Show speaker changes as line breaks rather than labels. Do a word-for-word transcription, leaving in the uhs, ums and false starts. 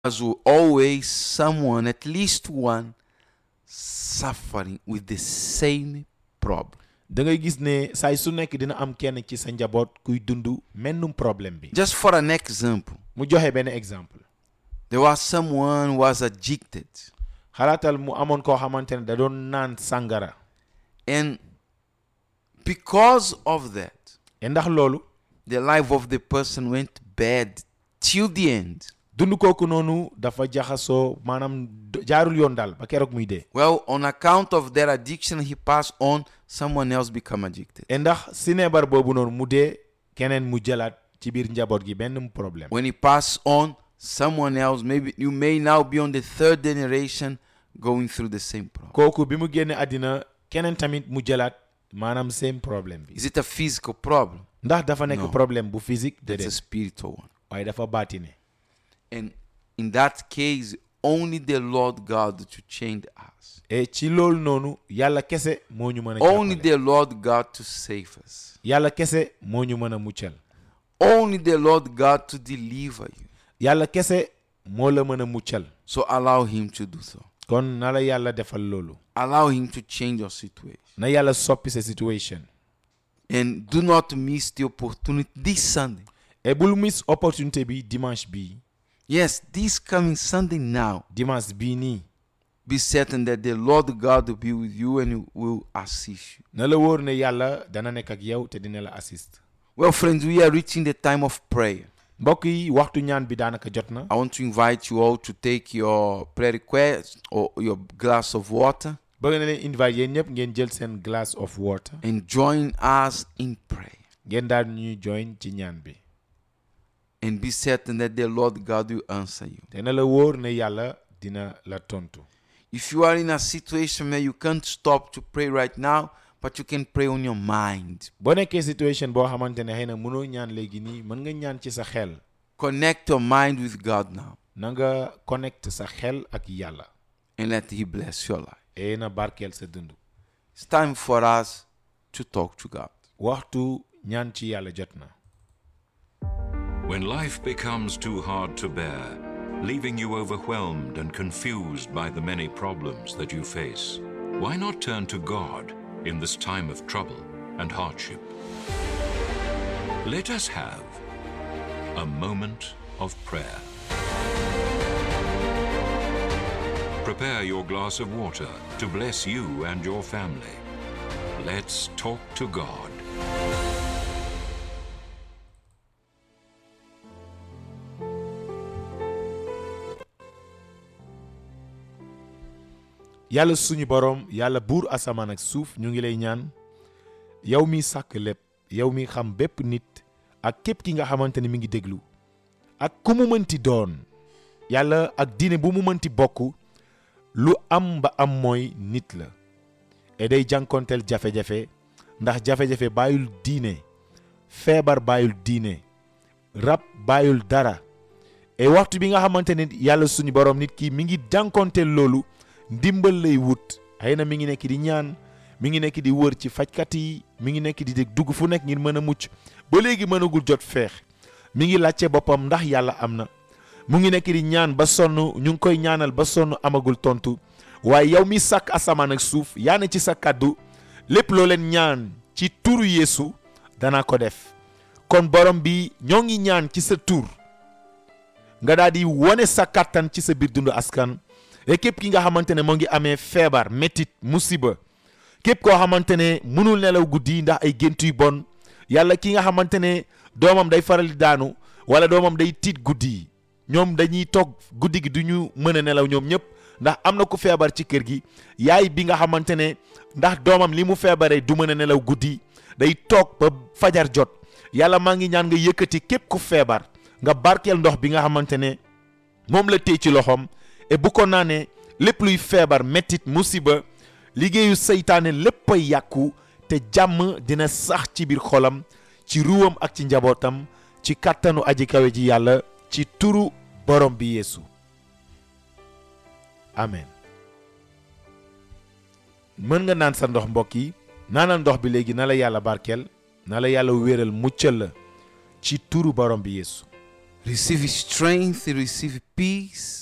There's always someone, at least one, suffering with the same problem.
da ngay gis ne saay su nekk dina am kenn ci sa njaboot kuy dund mennum problème bi.
Just for an example,
mu joxe benn exemple.
there was someone who was addicted,
xalaatal mu amoon koo xamante ne da doon naan sàngara.
and because of that,
et ndax loolu
the life of the person went bad till the end.
dund kooku noonu dafa jaxasoo maanaam jaarul yoon daal ba keroog muy dee.
Well, on account of their addiction, he passed on, someone else become addicted.
et ndax si neebar boobu noonu mu dee keneen mu jëlaat ci biir njaboot gi benn problème.
When he passed on, someone else, maybe you may now be on the third generation going through the same problem.
kooku bi mu génne àddina keneen tamit mu jëlaat maanaam same problème bi.
Is it a physical problem?
ndax dafa nekk
No.
problème bu physique
It's a
déedéet
spiritual one.
waaye dafa baatine.
And in that case, only the Lord God to change us.
et ci loolu noonu yàlla kese moo ñu mën a
Only
jàppale.
the Lord God to save us.
yàlla kese moo ñu mën a muccal.
Only the Lord God to deliver you.
yàlla kese moo la mën a muccal.
So allow him to do so.
kon na la yàlla defal loolu.
Allow him to change your situation.
na yàlla soppi sa situation.
And do not miss the opportunity this Sunday.
et bul miss opportunité bi dimanche bii.
Yes, this coming Sunday now.
dimanche bii nii.
Be certain that the Lord God will be with you and he will assist you.
na la wóor ne yàlla dana nekk ak yow te dina la assist.
Well, friends, we are reaching the time of prayer.
mbokk yi waxtu ñaan bi daanaka jot na.
I want to invite you all to take your prayer request or your glass of water
bëgg na leen invite yéen ñëpp ngeen jël seen glass of water.
and join us in prayer.
ngeen daal ñuy join ci ñaan bi.
And be certain that the Lord God will answer you.
te na la wóor ne yàlla dina la tontu.
If you are in a situation where you can't stop to pray right now, but you can pray on your mind.
boo nekkee situation boo xamante ne xëy na mënoo ñaan léegi nii mën nga ñaan ci sa xel.
Connect your mind with God now
na nga connect sa xel ak yàlla.
and let He bless your life.
et na barkeel sa dund.
It's time for us to talk to God.
waxtu ñaan ci yàlla jot na.
When life becomes too hard to bear, leaving you overwhelmed and confused by the many problems that you face, why not turn to God in this time of trouble and hardship? Let us have a moment of prayer. Prepare your glass of water to bless you and your family. Let's talk to God.
yàlla suñu boroom yàlla buur asamaan ak suuf ñu ngi lay ñaan yow mi sàkk lépp yow mi xam bépp nit ak képp ki nga xamante ne mi ngi déglu ak ku mu mënti doon yàlla ak diine bu mu mënti bokk lu am ba am mooy nit la et day jànkonteel jafe-jafe ndax jafe-jafe bàyyul diine feebar bàyyul diine rab bàyyul dara et waxtu bi nga xamante ne yàlla suñu boroom nit ki mi ngi jànkonteel loolu ndimbal lay wut xëy na mi ngi nekk di ñaan mi ngi nekk di wër ci fajkat yi mi ngi nekk di dugg fu nekk ngir mën a mucc ba léegi mënagul jot feex mi ngi laajte boppam ndax yàlla am na mu ngi nekk di ñaan ba sonn ñu ngi koy ñaanal ba sonn amagul tontu waaye yow mi sàkk asamaan ak suuf yaa ne ci sa kàddu lépp loo leen ñaan ci turu Yeesu danaa ko def kon borom bi ñoo ngi ñaan ci sa tur nga daal di wone sa kàttan ci sa biir dundu askan et képp ki nga xamante ne moo ngi amee feebar métit musiba képp koo xamante ne mënul nelaw guddi ndax ay gént yu bon yàlla ki nga xamante ne doomam day faral di daanu wala doomam day tiit guddi yi ñoom dañuy toog guddi gi du ñu mën a nelaw ñoom ñëpp ndax am na ku feebar ci kër gi yaay bi nga xamante ne ndax doomam li mu feebaree du mën a nelaw guddi day toog ba fajar jot yàlla maa ngi ñaan nga yëkkati képp ku feebar nga barkeel ndox bi nga xamante ne moom la téye ci loxoom et bu ko naanee lépp luy feebar mettit musiba liggéeyu seytaane lépp ay yàqu te jàmm dina sax ci biir xolam ci ruwam ak ci njabootam ci kàttanu aji kawe ji yàlla ci turu borom bi Yeesu amen. mën nga naan sa ndox mbokk yi naanal ndox bi léegi na la yàlla barkeel na la yàlla wéeral muccal la ci turu borom bi Yeesu
receive strength, receive peace.